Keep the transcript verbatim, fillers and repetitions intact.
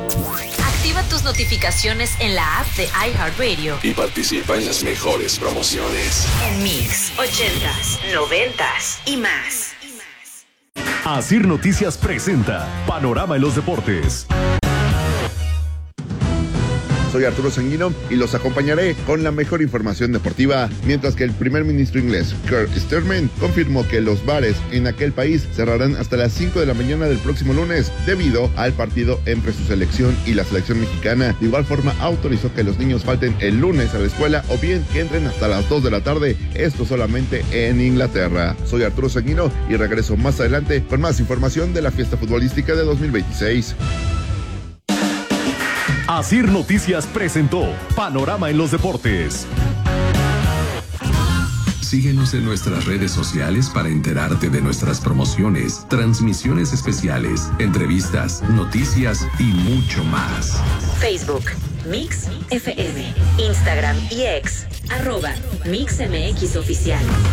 Activa tus notificaciones en la app de iHeartRadio y participa en las mejores promociones. en Mix, ochentas, noventas y más. Asir Noticias presenta Panorama en los Deportes. Soy Arturo Sanguino y los acompañaré con la mejor información deportiva, mientras que el primer ministro inglés, Keir Starmer, confirmó que los bares en aquel país cerrarán hasta las cinco de la mañana del próximo lunes debido al partido entre su selección y la selección mexicana. De igual forma, autorizó que los niños falten el lunes a la escuela o bien que entren hasta las dos de la tarde, esto solamente en Inglaterra. Soy Arturo Sanguino y regreso más adelante con más información de la fiesta futbolística de dos mil veintiséis. Asir Noticias presentó Panorama en los Deportes. Síguenos en nuestras redes sociales para enterarte de nuestras promociones, transmisiones especiales, entrevistas, noticias y mucho más. Facebook, Mix F M, Instagram y X, arroba Mix M X Oficial.